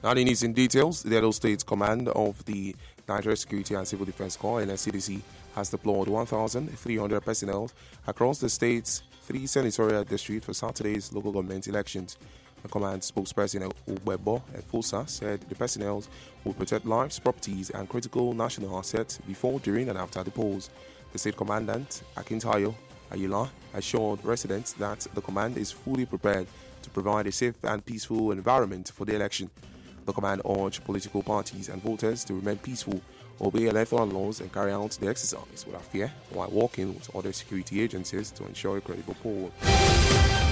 Now the news in details. The Edo State Command of the Nigeria Security and Civil Defense Corps (NSCDC) has deployed 1,300 personnel across the state's 3 senatorial districts for Saturday's local government elections. The command spokesperson Ubebo Efosa said the personnel will protect lives, properties, and critical national assets before, during, and after the polls. The state commandant Akintayo Ayula assured residents that the command is fully prepared to provide a safe and peaceful environment for the election. The command urged political parties and voters to remain peaceful, obey electoral laws, and carry out the exercise without fear while working with other security agencies to ensure a credible poll.